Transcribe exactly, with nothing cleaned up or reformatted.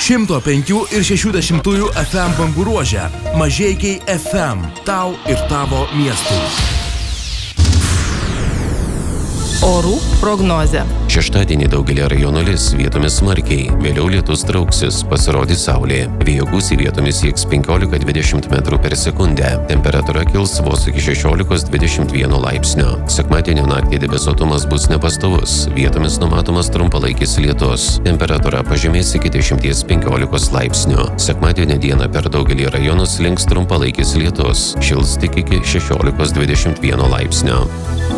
šimto penkių ir šešių dešimtųjų F M bangų ruože. Mažeikiai F M. Tau ir tavo miestui. Orų prognozė. Šeštadienį daugelį rajonų lis, vietomis smarkiai, vėliau lietus trauksis, pasirodys saulė. Vėjo gūsiai vietomis sieks penkiolika dvidešimt metrų per sekundę. Temperatūra kils vos iki šešiolikos dvidešimt vieno laipsnio. Sekmadienio naktį debesuotumas bus nepastovus, vietomis numatomas trumpalaikis lietus. Temperatūra pažemės iki dešimties penkiolikos laipsnių. Sekmadienio dieną per daugelį rajonų slinks trumpalaikis lietus, šils tik iki šešiolikos dvidešimt vieno laipsnio.